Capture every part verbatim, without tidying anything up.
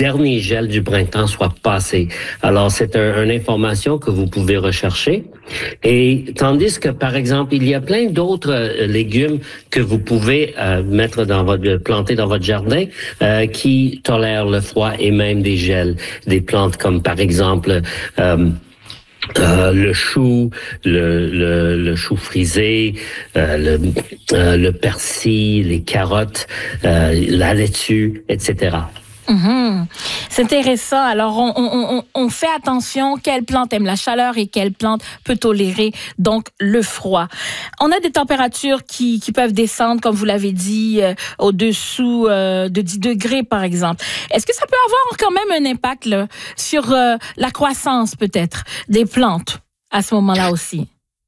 dernier gel du printemps soit passé. Alors, c'est un, une information que vous pouvez rechercher. Et tandis que, par exemple, il y a plein d'autres euh, légumes que vous pouvez euh, mettre dans votre, planter dans votre jardin euh, qui tolèrent le froid et même des gels. Des plantes comme, par exemple, euh, Euh, le chou, le, le, le chou frisé, euh, le, euh, le persil, les carottes, euh, la laitue, et cetera. Mmh. C'est intéressant. Alors, on, on, on fait attention quelle plante aime la chaleur et quelle plante peut tolérer donc le froid. On a des températures qui, qui peuvent descendre, comme vous l'avez dit, euh, au-dessous euh, de dix degrés, par exemple. Est-ce que ça peut avoir quand même un impact là, sur euh, la croissance, peut-être, des plantes à ce moment-là aussi?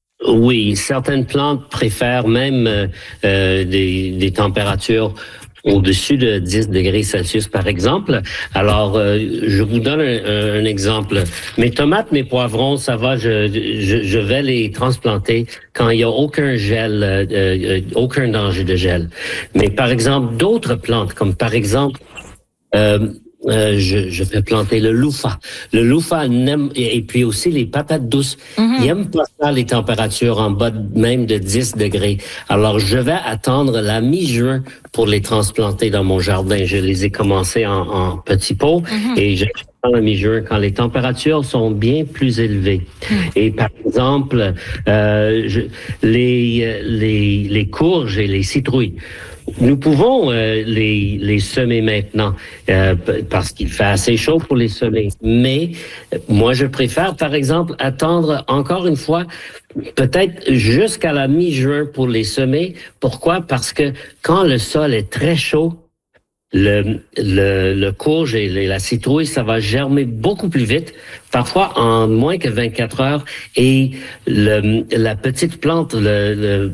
Oui, certaines plantes préfèrent même euh, des, des températures au-dessus de dix degrés Celsius, par exemple. Alors, euh, je vous donne un, un exemple. Mes tomates, mes poivrons, ça va, je, je, je vais les transplanter quand il n'y a aucun gel, euh, euh, aucun danger de gel. Mais par exemple, d'autres plantes, comme par exemple, euh, Euh, je, je fais planter le louffa. Le louffa n'aime, et, et puis aussi les patates douces. Mm-hmm. Ils n'aiment pas ça, les températures en bas de, même de dix degrés. Alors, je vais attendre la mi-juin pour les transplanter dans mon jardin. Je les ai commencés en, en petits pots mm-hmm. et je à la mi-juin quand les températures sont bien plus élevées. Mm. Et par exemple, euh, je, les, les, les courges et les citrouilles, nous pouvons euh, les, les semer maintenant euh, parce qu'il fait assez chaud pour les semer. Mais moi, je préfère, par exemple, attendre encore une fois peut-être jusqu'à la mi-juin pour les semer. Pourquoi? Parce que quand le sol est très chaud, Le, le, le courge et la citrouille, ça va germer beaucoup plus vite, parfois en moins que vingt-quatre heures. Et le, la petite plante, le, le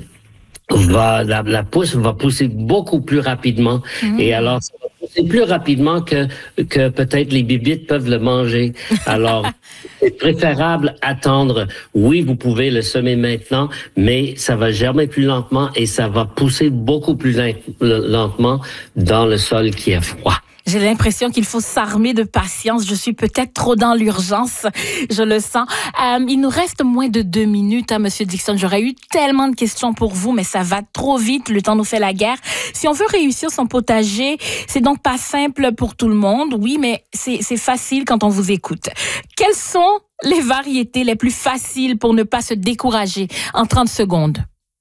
va, la, la pousse va pousser beaucoup plus rapidement. Mmh. Et alors, ça va pousser plus rapidement que, que peut-être les bibites peuvent le manger. Alors, c'est préférable attendre. Oui, vous pouvez le semer maintenant, mais ça va germer plus lentement et ça va pousser beaucoup plus lentement dans le sol qui est froid. J'ai l'impression qu'il faut s'armer de patience. Je suis peut-être trop dans l'urgence. Je le sens. Euh, il nous reste moins de deux minutes, hein, Monsieur Dickson. J'aurais eu tellement de questions pour vous, mais ça va trop vite. Le temps nous fait la guerre. Si on veut réussir son potager, c'est donc pas simple pour tout le monde. Oui, mais c'est, c'est facile quand on vous écoute. Quelles sont les variétés les plus faciles pour ne pas se décourager en trente secondes?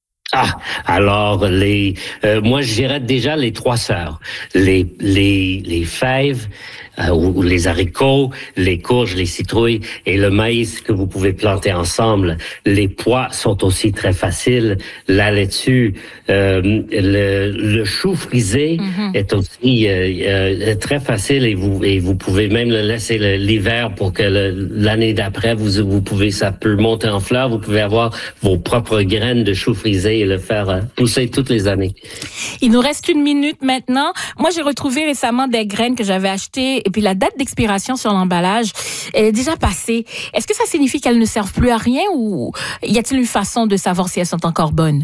Ah, alors les, euh, moi je dirais déjà les trois sœurs, les les les fèves euh, ou, ou les haricots, les courges, les citrouilles et le maïs que vous pouvez planter ensemble. Les pois sont aussi très faciles. La laitue, euh, le, le chou frisé mm-hmm. est aussi euh, euh, très facile et vous et vous pouvez même le laisser le, l'hiver pour que le, l'année d'après vous vous pouvez ça peut monter en fleurs. Vous pouvez avoir vos propres graines de chou frisé et le faire pousser toutes les années. Il nous reste une minute maintenant. Moi, j'ai retrouvé récemment des graines que j'avais achetées et puis la date d'expiration sur l'emballage elle est déjà passée. Est-ce que ça signifie qu'elles ne servent plus à rien ou y a-t-il une façon de savoir si elles sont encore bonnes?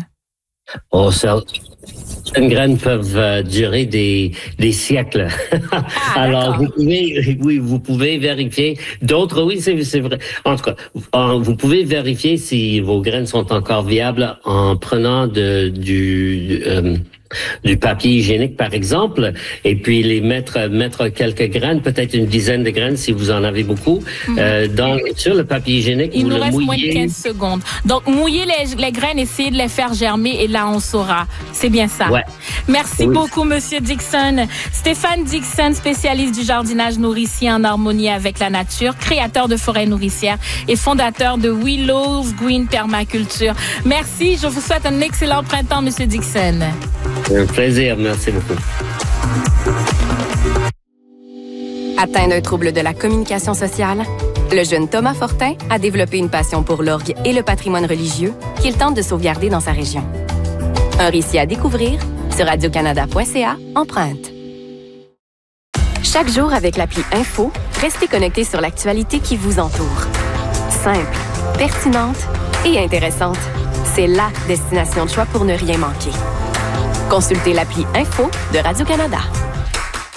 Oh, ça... Certaines graines peuvent euh, durer des, des siècles. Ah, alors, vous pouvez, oui, vous pouvez vérifier. D'autres, oui, c'est, c'est vrai. En tout cas, vous pouvez vérifier si vos graines sont encore viables en prenant de, du, euh, du papier hygiénique, par exemple, et puis les mettre, mettre quelques graines, peut-être une dizaine de graines si vous en avez beaucoup, mmh. euh, dans, sur le papier hygiénique. Il vous nous le reste mouillez. moins de quinze secondes. Donc, mouiller les, les graines, essayer de les faire germer et là, on saura. C'est bien ça. Ouais. Merci oui. beaucoup, Monsieur Dickson. Stéphane Dickson, spécialiste du jardinage nourricier en harmonie avec la nature, créateur de forêts nourricières et fondateur de Willows Green Permaculture. Merci. Je vous souhaite un excellent printemps, Monsieur Dickson. Un plaisir. Merci beaucoup. Atteint d'un trouble de la communication sociale, le jeune Thomas Fortin a développé une passion pour l'orgue et le patrimoine religieux qu'il tente de sauvegarder dans sa région. Un récit à découvrir sur radio canada point c a empreinte. Chaque jour avec l'appli Info, restez connectés sur l'actualité qui vous entoure. Simple, pertinente et intéressante. C'est la destination de choix pour ne rien manquer. Consultez l'appli Info de Radio-Canada.